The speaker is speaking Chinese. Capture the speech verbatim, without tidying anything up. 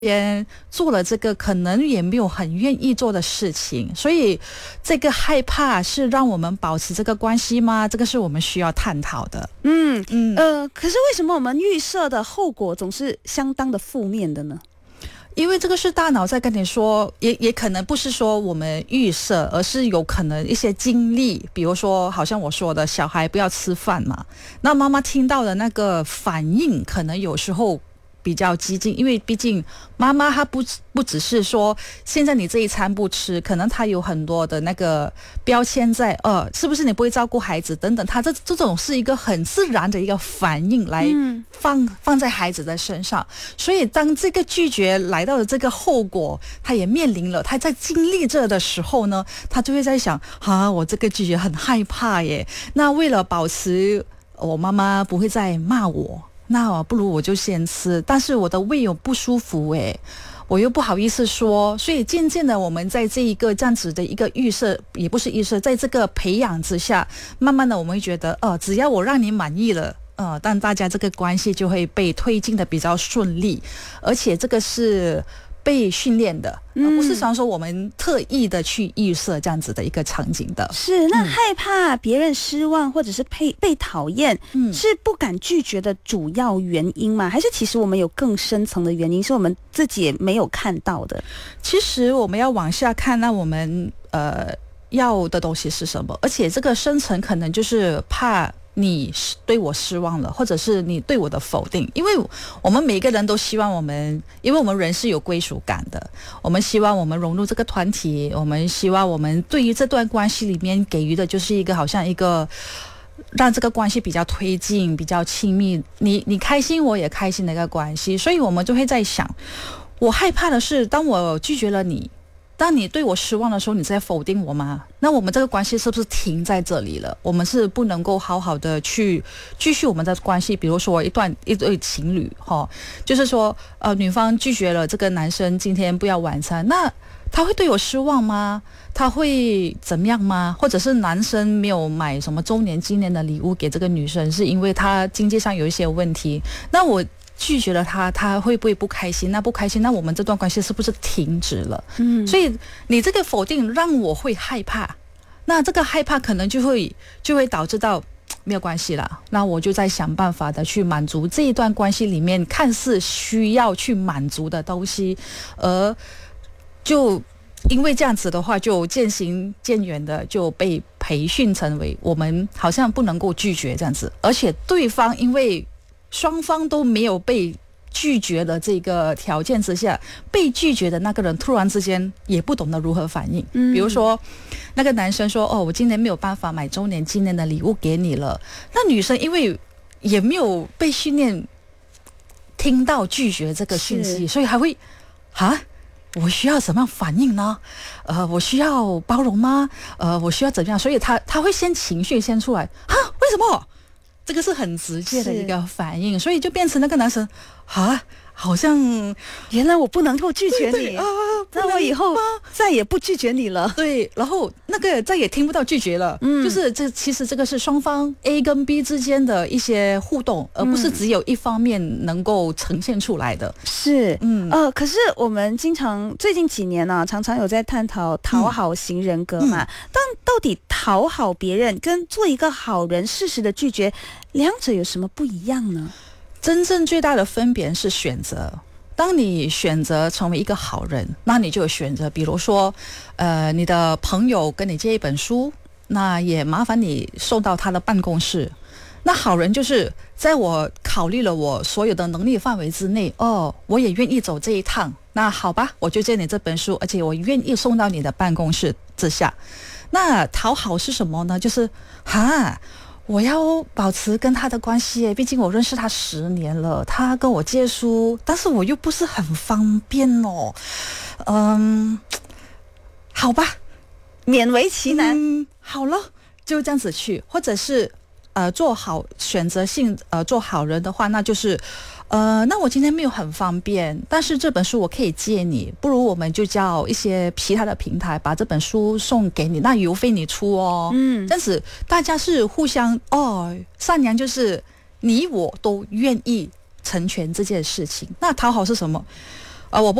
边做了这个可能也没有很愿意做的事情，所以这个害怕是让我们保持这个关系吗？这个是我们需要探讨的。 嗯嗯呃，可是为什么我们预设的后果总是相当的负面的呢？ 因为这个是大脑在跟你说，也也可能不是说我们预设，而是有可能一些经历，比如说好像我说的小孩不要吃饭嘛，那妈妈听到的那个反应可能有时候比较激进，因为毕竟妈妈她不不只是说现在你这一餐不吃，可能她有很多的那个标签在，呃，是不是你不会照顾孩子等等，她这这种是一个很自然的一个反应来放、嗯、放在孩子的身上，所以当这个拒绝来到了这个后果，她也面临了，她在经历这的时候呢，她就会在想啊，我这个拒绝很害怕耶，那为了保持我妈妈不会再骂我，那不如我就先吃，但是我的胃有不舒服诶，我又不好意思说，所以渐渐的我们在这一个这样子的一个预设，也不是预设，在这个培养之下，慢慢的我们会觉得，呃，只要我让你满意了，呃，但大家这个关系就会被推进的比较顺利，而且这个是被训练的，而不是想说我们特意的去预设这样子的一个场景的。 是，那害怕别人失望或者是被被讨厌，嗯，是不敢拒绝的主要原因吗？还是其实我们有更深层的原因，是我们自己也没有看到的？ 其实我们要往下看，那我们呃要的东西是什么？而且这个深层可能就是怕你对我失望了，或者是你对我的否定，因为我们每一个人都希望我们，因为我们人是有归属感的，我们希望我们融入这个团体，我们希望我们对于这段关系里面给予的就是一个好像一个让这个关系比较推进、比较亲密，你你开心我也开心的一个关系，所以我们就会在想，我害怕的是当我拒绝了你，当你对我失望的时候，你在否定我吗？那我们这个关系是不是停在这里了？我们是不能够好好的去继续我们的关系。比如说一段一对情侣，哈，就是说，呃，女方拒绝了这个男生今天不要晚餐，那他会对我失望吗？他会怎么样吗？或者是男生没有买什么周年纪念的礼物给这个女生，是因为他经济上有一些问题？那我拒绝了他，他会不会不开心？那不开心，那我们这段关系是不是停止了？嗯，所以你这个否定让我会害怕，那这个害怕可能就会就会导致到没有关系了，那我就在想办法的去满足这一段关系里面看似需要去满足的东西，而就因为这样子的话，就渐行渐远的就被培训成为我们好像不能够拒绝这样子，而且对方因为双方都没有被拒绝的这个条件之下，被拒绝的那个人突然之间也不懂得如何反应。嗯，比如说那个男生说：“哦，我今年没有办法买周年纪念的礼物给你了。”那女生因为也没有被训练听到拒绝这个讯息，所以还会啊。我需要怎么样反应呢？呃，我需要包容吗？呃，我需要怎么样？所以他他会先情绪先出来啊？为什么？这个是很直接的一个反应，所以就变成那个男生啊，好像原来我不能够拒绝你，对对啊，那我以后再也不拒绝你了。 对，然后那个再也听不到拒绝了。嗯，就是这其实这个是双方 A 跟 B 之间的一些互动，而不是只有一方面能够呈现出来的。 是，嗯呃，可是我们经常最近几年啊，常常有在探讨讨好型人格嘛。嗯嗯、但到底讨好别人跟做一个好人适时的拒绝，两者有什么不一样呢？ 真正最大的分别是选择。当你选择成为一个好人，那你就有选择，比如说，呃，你的朋友跟你借一本书，那也麻烦你送到他的办公室。那好人就是在我考虑了我所有的能力范围之内，哦，我也愿意走这一趟。那好吧，我就借你这本书，而且我愿意送到你的办公室之下。那讨好是什么呢？就是哈。我要保持跟他的关系，毕竟我认识他十年了，他跟我借书，但是我又不是很方便哦。嗯，好吧， 勉为其难。 嗯，好了，就这样子去，或者是呃做好选择性呃做好人的话，那就是呃那我今天没有很方便，但是这本书我可以借你，不如我们就叫一些其他的平台把这本书送给你，那邮费你出哦。嗯，这样子大家是互相哦，善良就是你我都愿意成全这件事情。那讨好是什么？ 呃，我不